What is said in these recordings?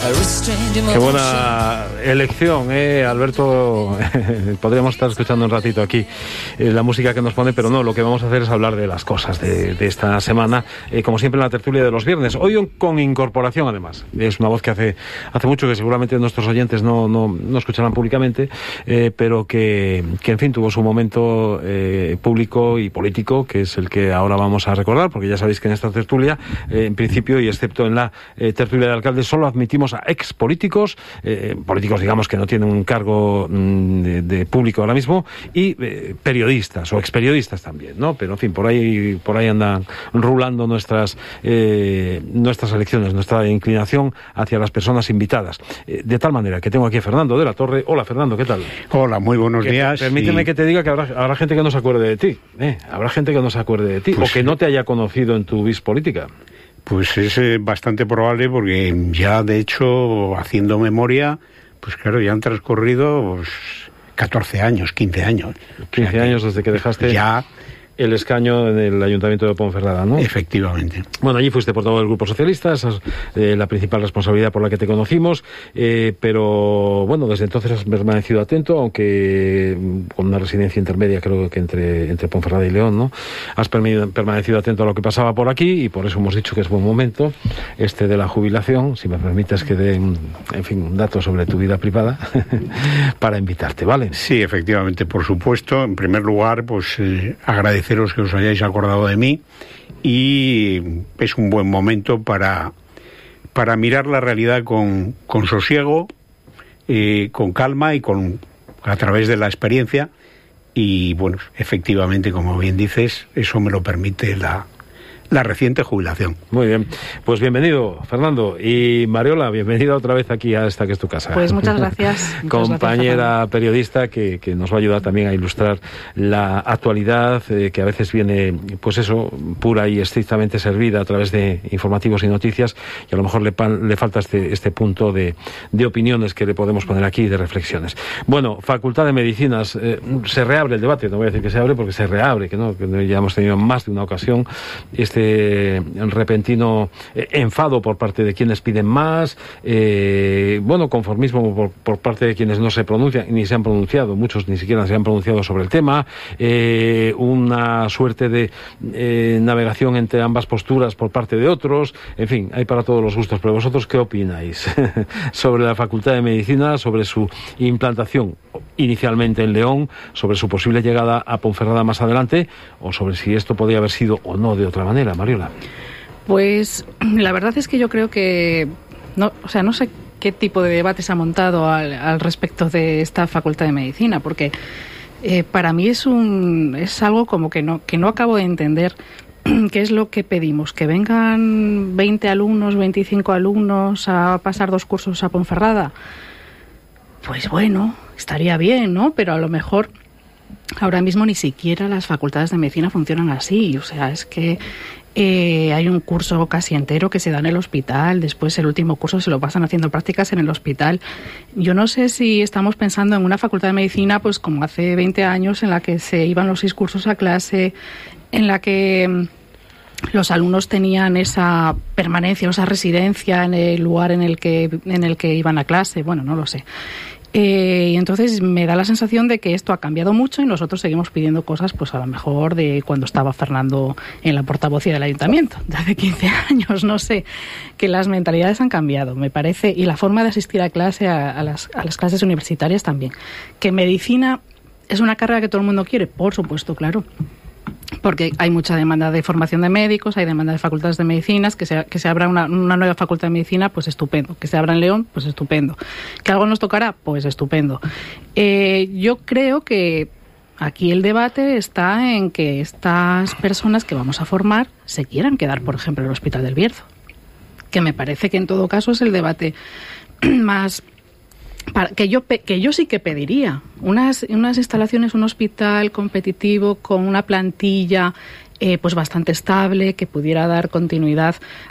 Qué buena elección, Alberto. Podríamos estar escuchando un ratito aquí la música que nos pone, pero no, lo que vamos a hacer es hablar de las cosas de esta semana, como siempre en la tertulia de los viernes. Hoy con incorporación, además. Es una voz que hace mucho que seguramente nuestros oyentes no escucharán públicamente, pero que en fin tuvo su momento público y político, que es el que ahora vamos a recordar, porque ya sabéis que en esta tertulia, en principio, y excepto en la tertulia de alcaldes, solo admitimos a ex políticos, políticos digamos que no tienen un cargo de público ahora mismo, y periodistas o experiodistas también, ¿no? Pero en fin, por ahí andan rulando nuestras elecciones, nuestra inclinación hacia las personas invitadas. De tal manera que tengo aquí a Fernando de la Torre. Hola, Fernando, ¿qué tal? Hola, muy buenos días. Permíteme que te diga que habrá gente que no se acuerde de ti, habrá gente que no se acuerde de ti, pues, o que no te haya conocido en tu vis política. Pues es bastante probable, porque ya, de hecho, haciendo memoria, pues claro, ya han transcurrido 14 años, 15 años. 15 años desde que dejaste ya el escaño en el Ayuntamiento de Ponferrada, ¿no? Efectivamente. Bueno, allí fuiste portavoz del Grupo Socialista, esa es la principal responsabilidad por la que te conocimos, pero bueno, desde entonces has permanecido atento, aunque con una residencia intermedia, creo que entre Ponferrada y León, ¿no? Has permanecido atento a lo que pasaba por aquí, y por eso hemos dicho que es buen momento de la jubilación, si me permites que dé, en fin, un dato sobre tu vida privada, para invitarte, ¿vale? Sí, efectivamente, por supuesto. En primer lugar, pues agradeceros que os hayáis acordado de mí, y es un buen momento para mirar la realidad con sosiego, con calma y a través de la experiencia. Y bueno, efectivamente, como bien dices, eso me lo permite la reciente jubilación. Muy bien, pues bienvenido, Fernando. Y Mariola, bienvenida otra vez aquí a esta que es tu casa. Pues muchas gracias. Compañera periodista que nos va a ayudar también a ilustrar la actualidad, que a veces viene, pues eso, pura y estrictamente servida a través de informativos y noticias, y a lo mejor le falta este punto de opiniones que le podemos poner aquí, de reflexiones. Bueno, Facultad de Medicinas, se reabre el debate, no voy a decir que se abre porque se reabre, que ya hemos tenido más de una ocasión repentino enfado por parte de quienes piden más, conformismo por parte de quienes no se pronuncian, ni se han pronunciado, muchos ni siquiera se han pronunciado sobre el tema, una suerte de navegación entre ambas posturas por parte de otros, en fin, hay para todos los gustos. Pero vosotros, ¿qué opináis sobre la Facultad de Medicina, sobre su implantación inicialmente en León, sobre su posible llegada a Ponferrada más adelante, o sobre si esto podía haber sido o no de otra manera? Mariola. Pues la verdad es que yo creo que no sé qué tipo de debate se ha montado al respecto de esta Facultad de Medicina, porque para mí es algo como que no acabo de entender qué es lo que pedimos, que vengan 20 alumnos, 25 alumnos a pasar 2 cursos a Ponferrada. Pues bueno, estaría bien, ¿no? Pero a lo mejor ahora mismo ni siquiera las facultades de medicina funcionan así. O sea, es que hay un curso casi entero que se da en el hospital, después el último curso se lo pasan haciendo prácticas en el hospital. Yo no sé si estamos pensando en una facultad de medicina pues como hace 20 años, en la que se iban los 6 cursos a clase, en la que los alumnos tenían esa permanencia, esa residencia en el lugar en el que iban a clase. Bueno, no lo sé. Y entonces me da la sensación de que esto ha cambiado mucho, y nosotros seguimos pidiendo cosas, pues a lo mejor de cuando estaba Fernando en la portavocía del ayuntamiento, de hace 15 años, no sé, que las mentalidades han cambiado, me parece, y la forma de asistir a clase, a las clases universitarias también. Que medicina es una carrera que todo el mundo quiere, por supuesto, claro, porque hay mucha demanda de formación de médicos, hay demanda de facultades de medicinas, que se abra una nueva facultad de medicina, pues estupendo. Que se abra en León, pues estupendo. Que algo nos tocará, pues estupendo. Yo creo que aquí el debate está en que estas personas que vamos a formar se quieran quedar, por ejemplo, en el Hospital del Bierzo, que me parece que en todo caso es el debate más... Que yo sí que pediría unas instalaciones, un hospital competitivo con una plantilla pues bastante estable, que pudiera dar continuidad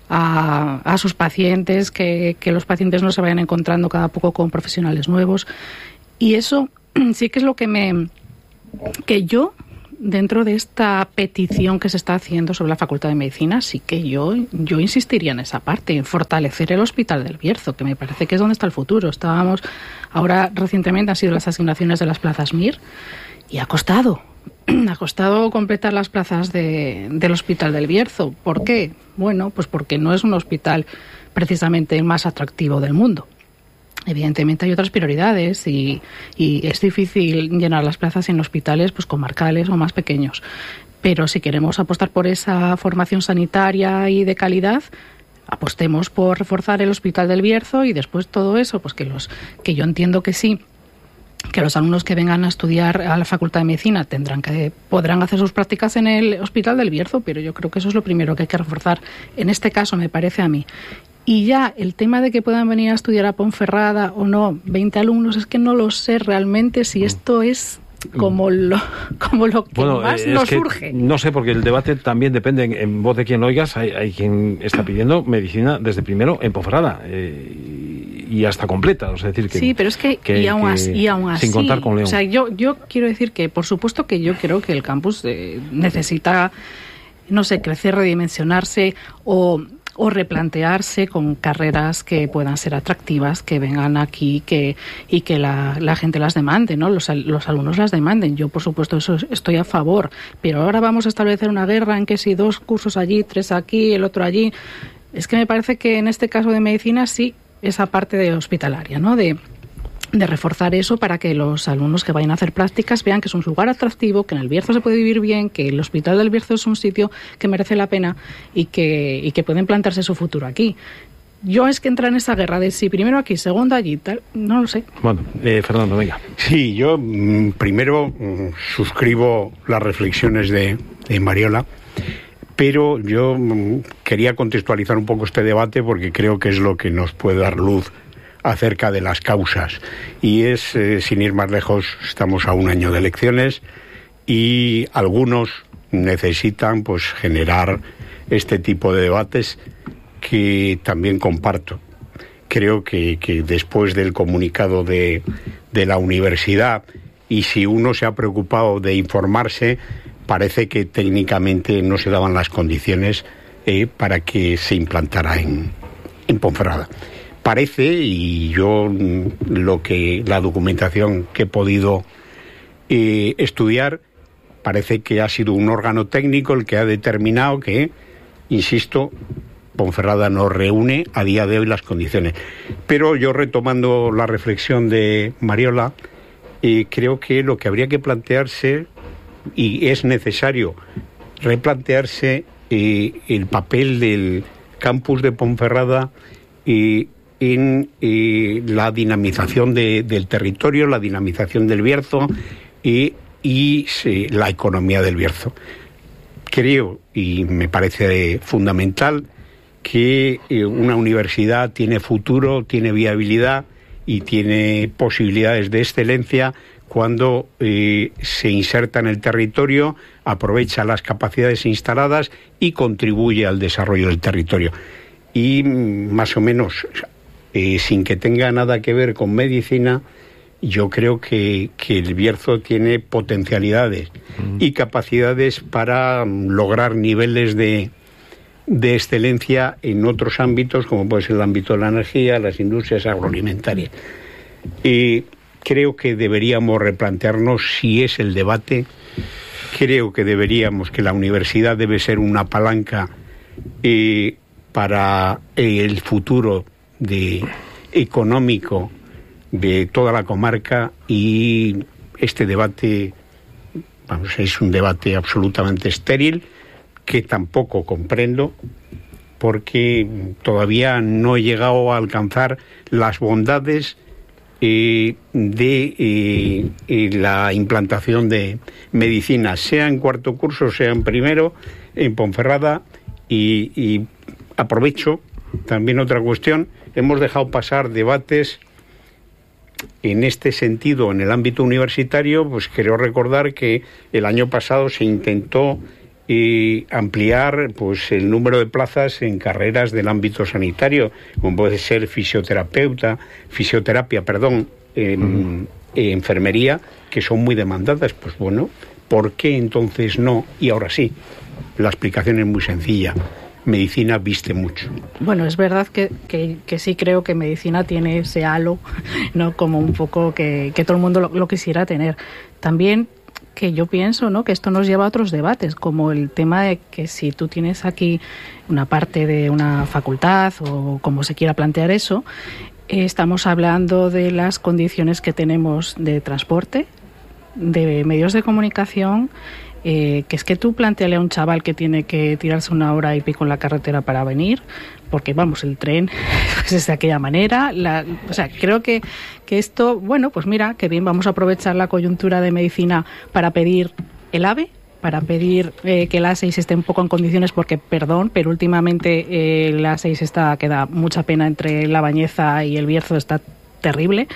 a sus pacientes, que los pacientes no se vayan encontrando cada poco con profesionales nuevos. Y eso sí que es lo que yo dentro de esta petición que se está haciendo sobre la Facultad de Medicina, sí que yo insistiría en esa parte, en fortalecer el Hospital del Bierzo, que me parece que es donde está el futuro. Ahora recientemente han sido las asignaciones de las plazas MIR y ha costado completar las plazas del Hospital del Bierzo. ¿Por qué? Bueno, pues porque no es un hospital precisamente el más atractivo del mundo. Evidentemente hay otras prioridades y es difícil llenar las plazas en hospitales pues comarcales o más pequeños. Pero si queremos apostar por esa formación sanitaria y de calidad, apostemos por reforzar el Hospital del Bierzo y después todo eso, pues que yo entiendo que sí, que los alumnos que vengan a estudiar a la Facultad de Medicina podrán hacer sus prácticas en el Hospital del Bierzo, pero yo creo que eso es lo primero que hay que reforzar. En este caso, me parece a mí. Y ya el tema de que puedan venir a estudiar a Ponferrada o no 20 alumnos, es que no lo sé realmente si esto es como lo que más nos surge. No sé, porque el debate también depende en voz de quien lo oigas. Hay quien está pidiendo medicina desde primero en Ponferrada y hasta completa. O sea, decir que, sí, pero es que y aún así, sin contar con León. O sea, yo quiero decir que, por supuesto que yo creo que el campus necesita, no sé, crecer, redimensionarse o replantearse con carreras que puedan ser atractivas, que vengan aquí y que la gente las demande, ¿no? Los alumnos las demanden. Yo, por supuesto, eso estoy a favor. Pero ahora vamos a establecer una guerra en que si 2 cursos allí, 3 aquí, el otro allí. Es que me parece que en este caso de medicina sí, esa parte de hospitalaria, ¿no? De reforzar eso para que los alumnos que vayan a hacer prácticas vean que es un lugar atractivo, que en el Bierzo se puede vivir bien, que el Hospital del Bierzo es un sitio que merece la pena y que pueden plantearse su futuro aquí. Yo es que entrar en esa guerra de si primero aquí, segundo allí, tal, no lo sé. Bueno, Fernando, venga. Sí, yo primero suscribo las reflexiones de Mariola, pero yo quería contextualizar un poco este debate porque creo que es lo que nos puede dar luz acerca de las causas, y es, sin ir más lejos, estamos a un año de elecciones y algunos necesitan pues generar este tipo de debates que también comparto. Creo que después del comunicado de la universidad, y si uno se ha preocupado de informarse, parece que técnicamente no se daban las condiciones para que se implantara en Ponferrada. Parece, y yo la documentación que he podido estudiar, parece que ha sido un órgano técnico el que ha determinado que, insisto, Ponferrada no reúne a día de hoy las condiciones. Pero yo, retomando la reflexión de Mariola, creo que lo que habría que plantearse, y es necesario replantearse, el papel del campus de Ponferrada en la dinamización del territorio, la dinamización del Bierzo y la economía del Bierzo. Creo, y me parece fundamental, que una universidad tiene futuro, tiene viabilidad y tiene posibilidades de excelencia cuando se inserta en el territorio, aprovecha las capacidades instaladas y contribuye al desarrollo del territorio. Y más o menos, sin que tenga nada que ver con medicina, yo creo que el Bierzo tiene potencialidades y capacidades para lograr niveles de excelencia en otros ámbitos, como puede ser el ámbito de la energía, las industrias agroalimentarias. Creo que deberíamos replantearnos si es el debate. Creo que la universidad debe ser una palanca para el futuro económico de toda la comarca, y este debate, es un debate absolutamente estéril que tampoco comprendo, porque todavía no he llegado a alcanzar las bondades de la implantación de medicina, sea en cuarto curso, sea en primero, en Ponferrada. Y aprovecho también otra cuestión: hemos dejado pasar debates en este sentido en el ámbito universitario. Pues quiero recordar que el año pasado se intentó ampliar pues el número de plazas en carreras del ámbito sanitario, como puede ser fisioterapia, enfermería, que son muy demandadas. Pues bueno, ¿Por qué entonces no? Y ahora sí, la explicación es muy sencilla. Medicina viste mucho. Bueno, es verdad que sí creo que medicina tiene ese halo, ¿no? Como un poco que todo el mundo lo quisiera tener. También que yo pienso, ¿no?, que esto nos lleva a otros debates, como el tema de que si tú tienes aquí una parte de una facultad o como se quiera plantear eso, estamos hablando de las condiciones que tenemos de transporte, de medios de comunicación, que es que tú planteale a un chaval que tiene que tirarse 1 hora y pico en la carretera para venir, porque vamos, el tren pues es de aquella manera. O sea, creo que esto, bueno, pues mira, que bien, vamos a aprovechar la coyuntura de medicina para pedir el AVE, para pedir que el A6 esté un poco en condiciones, porque, perdón, pero últimamente el A6 que da mucha pena entre La Bañeza y el Bierzo, está terrible.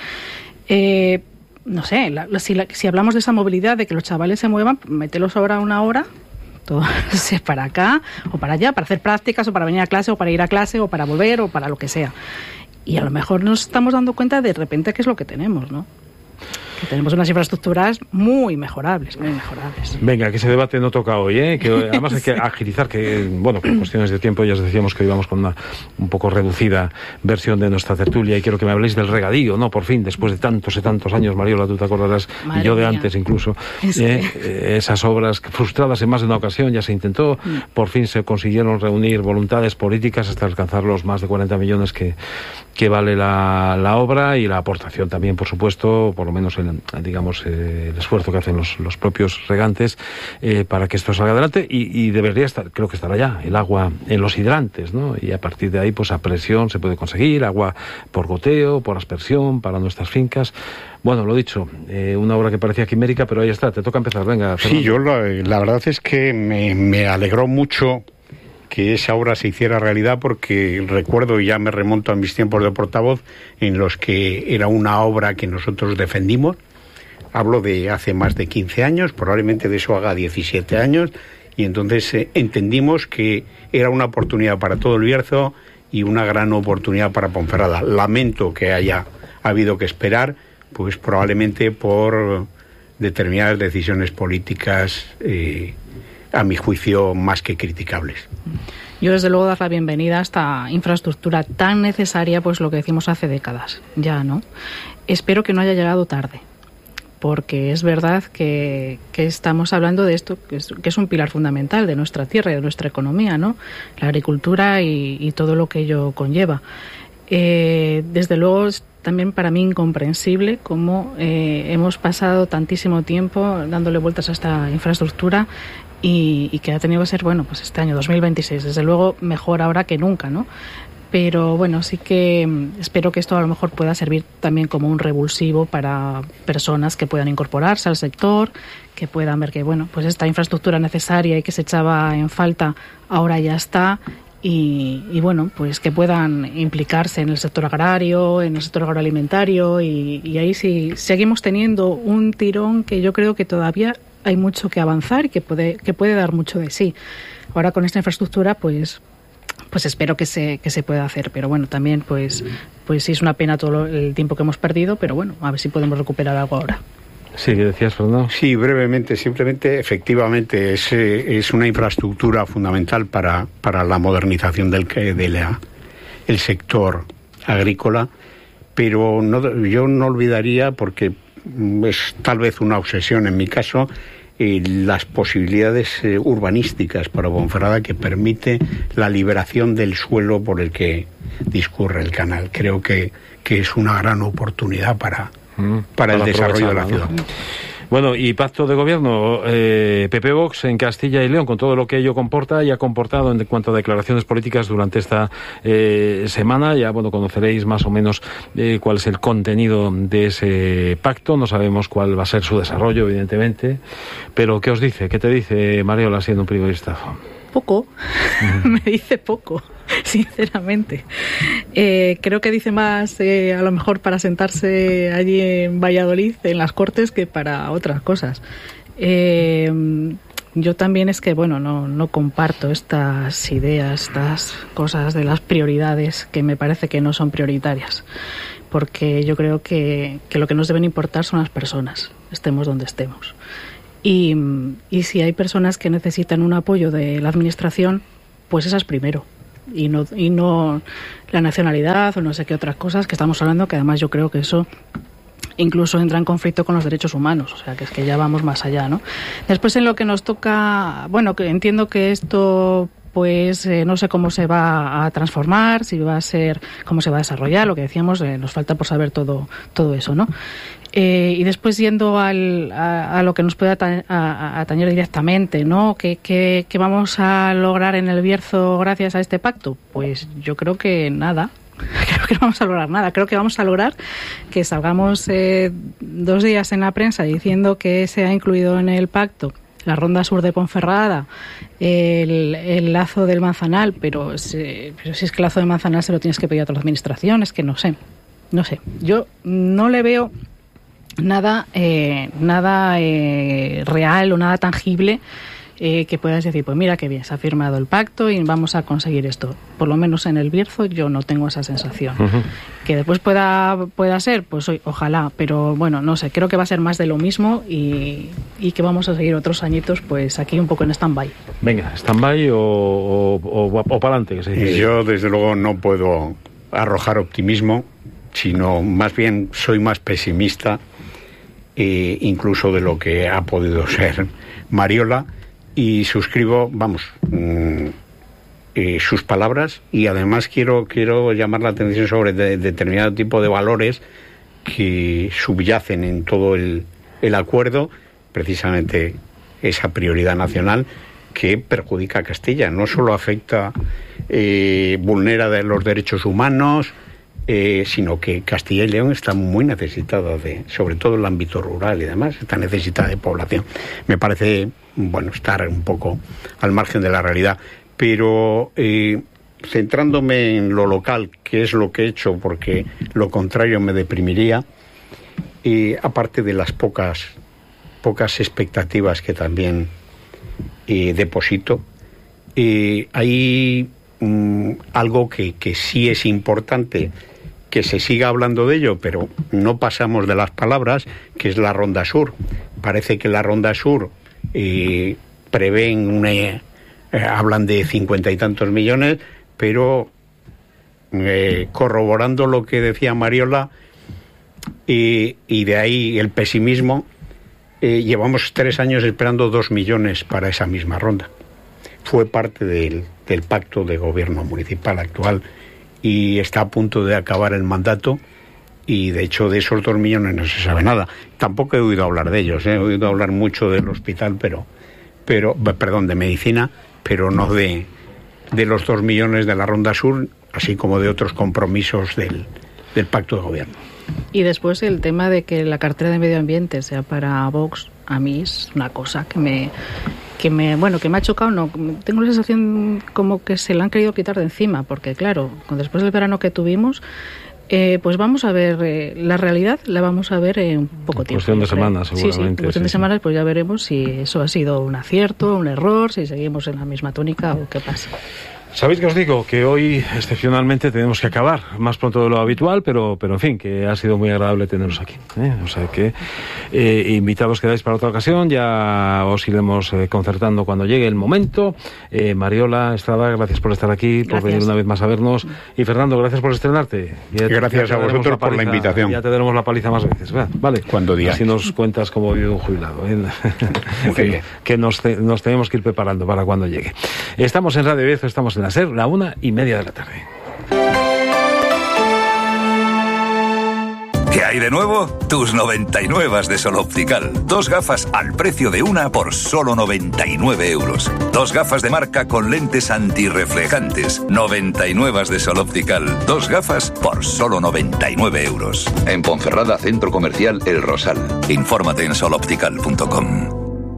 No sé, si hablamos de esa movilidad, de que los chavales se muevan, mételos ahora 1 hora, todo para acá o para allá, para hacer prácticas o para venir a clase o para ir a clase o para volver o para lo que sea. Y a lo mejor nos estamos dando cuenta de repente qué es lo que tenemos, ¿no? Que tenemos unas infraestructuras muy mejorables, muy mejorables. Venga, que ese debate no toca hoy, ¿eh? Que además hay que agilizar, que bueno, por cuestiones de tiempo ya os decíamos que íbamos con una un poco reducida versión de nuestra tertulia, y quiero que me habléis del regadío, ¿no? Por fin, después de tantos y tantos años, Mariola, tú te acordarás, y yo de antes incluso, esas obras frustradas en más de una ocasión, ya se intentó, por fin se consiguieron reunir voluntades políticas hasta alcanzar los más de 40 millones que vale la obra, y la aportación también, por supuesto, por lo menos el esfuerzo que hacen los propios regantes para que esto salga adelante, y debería estar, creo que estará ya, el agua en los hidrantes, ¿no? Y a partir de ahí, pues a presión se puede conseguir agua por goteo, por aspersión para nuestras fincas. Bueno, lo dicho, una obra que parecía quimérica, pero ahí está, te toca empezar, venga. Fernando. Sí, yo la verdad es que me alegró mucho que esa obra se hiciera realidad, porque recuerdo, y ya me remonto a mis tiempos de portavoz, en los que era una obra que nosotros defendimos. Hablo de hace más de 15 años, probablemente de eso haga 17 años, y entonces entendimos que era una oportunidad para todo el Bierzo y una gran oportunidad para Ponferrada. Lamento que haya habido que esperar, pues probablemente por determinadas decisiones políticas a mi juicio más que criticables. Yo desde luego dar la bienvenida a esta infraestructura tan necesaria, pues lo que decimos hace décadas ya, ¿no? Espero que no haya llegado tarde, porque es verdad que estamos hablando de esto, que es un pilar fundamental de nuestra tierra y de nuestra economía, ¿no? La agricultura y todo lo que ello conlleva. Desde luego es también para mí incomprensible cómo hemos pasado tantísimo tiempo dándole vueltas a esta infraestructura y que ha tenido que ser, bueno, pues este año 2026, desde luego mejor ahora que nunca, ¿no? Pero bueno, sí que espero que esto a lo mejor pueda servir también como un revulsivo para personas que puedan incorporarse al sector, que puedan ver que, bueno, pues esta infraestructura necesaria y que se echaba en falta ahora ya está. Y bueno, pues que puedan implicarse en el sector agrario, en el sector agroalimentario, y ahí sí seguimos teniendo un tirón que yo creo que todavía hay mucho que avanzar y que puede dar mucho de sí. Ahora con esta infraestructura pues espero que se pueda hacer, pero bueno, también pues sí es una pena todo el tiempo que hemos perdido, pero bueno, a ver si podemos recuperar algo ahora. Sí, ¿qué decías, Fernando? Sí, brevemente, simplemente, efectivamente, es una infraestructura fundamental para la modernización del sector agrícola, pero yo no olvidaría, porque es tal vez una obsesión en mi caso, las posibilidades urbanísticas para Ponferrada que permite la liberación del suelo por el que discurre el canal. Creo que es una gran oportunidad para el desarrollo de la ciudad. ¿No? Bueno, y pacto de gobierno, PP Vox en Castilla y León, con todo lo que ello comporta y ha comportado en cuanto a declaraciones políticas durante esta semana. Ya, bueno, conoceréis más o menos cuál es el contenido de ese pacto. No sabemos cuál va a ser su desarrollo, evidentemente. Pero, ¿qué os dice? ¿Qué te dice Mariola siendo un periodista? Poco, me dice poco, sinceramente. Creo que dice más a lo mejor para sentarse allí en Valladolid, en las Cortes, que para otras cosas. Yo también es que, bueno, no comparto estas ideas, estas cosas de las prioridades, que me parece que no son prioritarias, porque yo creo que lo que nos deben importar son las personas, estemos donde estemos. y si hay personas que necesitan un apoyo de la administración, pues esas primero. Y no la nacionalidad o no sé qué otras cosas que estamos hablando, que además yo creo que eso incluso entra en conflicto con los derechos humanos, o sea, que es que ya vamos más allá, ¿no? Después, en lo que nos toca, bueno, que entiendo que esto, pues, no sé cómo se va a transformar, si va a ser, cómo se va a desarrollar, lo que decíamos, nos falta por saber todo eso, ¿no? Y después, yendo a lo que nos puede atañer directamente, ¿no? ¿Qué vamos a lograr en el Bierzo gracias a este pacto? Pues yo creo que nada. Creo que no vamos a lograr nada. Creo que vamos a lograr que salgamos 2 días en la prensa diciendo que se ha incluido en el pacto la ronda sur de Ponferrada, el lazo del Manzanal, pero si es que el lazo del Manzanal se lo tienes que pedir a otra administración, es que no sé. Yo no le veo nada real o nada tangible que puedas decir, pues mira qué bien, se ha firmado el pacto y vamos a conseguir esto. Por lo menos en el Bierzo yo no tengo esa sensación. Uh-huh. Que después pueda ser, pues ojalá, pero bueno, no sé, creo que va a ser más de lo mismo y que vamos a seguir otros añitos pues aquí un poco en stand-by. Venga, stand-by o para adelante, que se dice. Yo desde luego no puedo arrojar optimismo, sino más bien soy más pesimista incluso de lo que ha podido ser Mariola. Y suscribo, sus palabras, y además quiero llamar la atención sobre determinado tipo de valores que subyacen en todo el acuerdo, precisamente esa prioridad nacional que perjudica a Castilla. No solo afecta, vulnera los derechos humanos, sino que Castilla y León está muy necesitada sobre todo el ámbito rural y demás, está necesitada de población. Me parece, estar un poco al margen de la realidad, pero centrándome en lo local, que es lo que he hecho, porque lo contrario me deprimiría, aparte de las pocas expectativas que también deposito, hay algo que sí es importante que se siga hablando de ello, pero no pasamos de las palabras, que es la Ronda Sur. Parece que la Ronda Sur prevén hablan de 50 y tantos millones, pero corroborando lo que decía Mariola, y de ahí el pesimismo, llevamos 3 años esperando 2 millones para esa misma ronda. Fue parte del pacto de gobierno municipal actual y está a punto de acabar el mandato, y de hecho de esos 2 millones no se sabe nada. Tampoco he oído hablar de ellos, he oído hablar mucho del hospital, de medicina, pero no de los 2 millones de la Ronda Sur, así como de otros compromisos del pacto de gobierno. Y después el tema de que la cartera de medio ambiente sea para Vox, a mí es una cosa que me ha chocado. No, tengo la sensación como que se la han querido quitar de encima, porque claro, después del verano que tuvimos, pues vamos a ver la realidad, la vamos a ver en poco tiempo. Cuestión de semanas, seguramente. Sí, cuestión de semanas, pues ya veremos si eso ha sido un acierto, un error, si seguimos en la misma tónica o qué pasa. ¿Sabéis que os digo? Que hoy, excepcionalmente, tenemos que acabar más pronto de lo habitual, pero en fin, que ha sido muy agradable teneros aquí. O sea que invitados quedáis para otra ocasión, ya os iremos concertando cuando llegue el momento. Mariola Estrada, gracias por estar aquí, por venir una vez más a vernos. Y Fernando, gracias por estrenarte. Gracias a vosotros por la invitación. Ya te daremos la paliza más veces, ¿vale? Cuando digas. Así nos cuentas cómo vive un jubilado. Que nos tenemos que ir preparando para cuando llegue. Estamos en Radio Bierzo, estamos en la SER, 1:30 de la tarde. ¿Qué hay de nuevo? Tus 99 de Sol Optical. 2 gafas al precio de una por solo 99 euros. 2 gafas de marca con lentes antirreflejantes. 99 de Sol Optical. 2 gafas por solo 99 euros. En Ponferrada, Centro Comercial El Rosal. Infórmate en soloptical.com.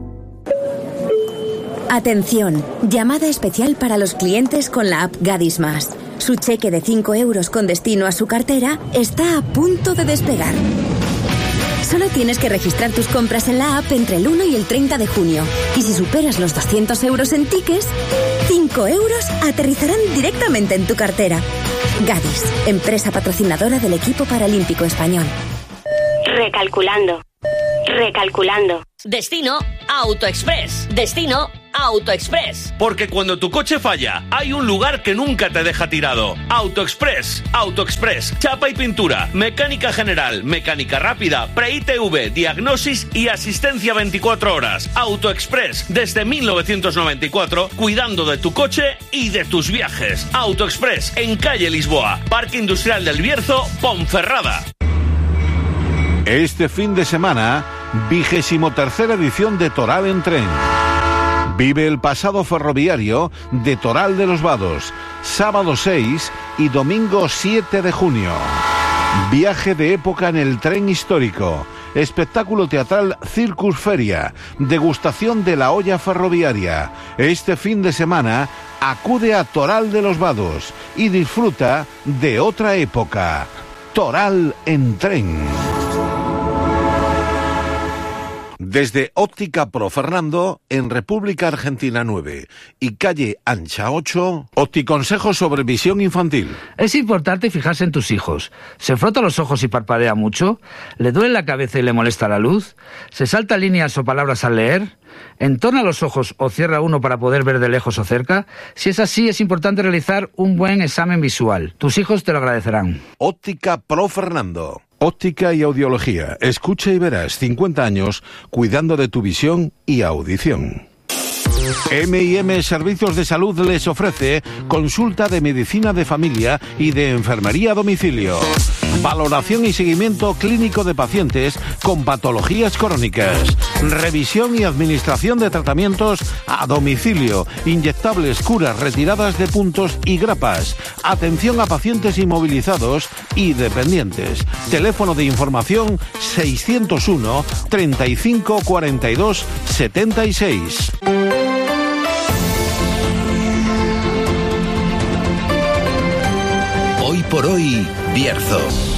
Atención, llamada especial para los clientes con la app Gadis Más. Su cheque de 5 euros con destino a su cartera está a punto de despegar. Solo tienes que registrar tus compras en la app entre el 1 y el 30 de junio. Y si superas los 200 euros en tickets, 5 euros aterrizarán directamente en tu cartera. Gadis, empresa patrocinadora del equipo paralímpico español. Recalculando. Destino AutoExpress. Destino AutoExpress. Porque cuando tu coche falla, hay un lugar que nunca te deja tirado. AutoExpress. AutoExpress. Chapa y pintura, mecánica general, mecánica rápida, pre-ITV, diagnosis y asistencia 24 horas. AutoExpress. Desde 1994, cuidando de tu coche y de tus viajes. AutoExpress. En calle Lisboa, Parque Industrial del Bierzo, Ponferrada. Este fin de semana, 23ª edición de Toral en Tren. Vive el pasado ferroviario de Toral de los Vados, sábado 6 y domingo 7 de junio. Viaje de época en el tren histórico, espectáculo teatral Circus Feria, degustación de la olla ferroviaria. Este fin de semana acude a Toral de los Vados y disfruta de otra época. Toral en Tren. Desde Óptica Pro Fernando, en República Argentina 9 y calle Ancha 8, Opticonsejos sobre visión infantil. Es importante fijarse en tus hijos. ¿Se frota los ojos y parpadea mucho? ¿Le duele la cabeza y le molesta la luz? ¿Se salta líneas o palabras al leer? ¿Entorna los ojos o cierra uno para poder ver de lejos o cerca? Si es así, es importante realizar un buen examen visual. Tus hijos te lo agradecerán. Óptica Pro Fernando. Óptica y audiología. Escucha y verás 50 años cuidando de tu visión y audición. M&M Servicios de Salud les ofrece consulta de medicina de familia y de enfermería a domicilio. Valoración y seguimiento clínico de pacientes con patologías crónicas. Revisión y administración de tratamientos a domicilio. Inyectables, curas, retiradas de puntos y grapas. Atención a pacientes inmovilizados y dependientes. Teléfono de información 601 35 42 76. Hoy por hoy, Bierzo.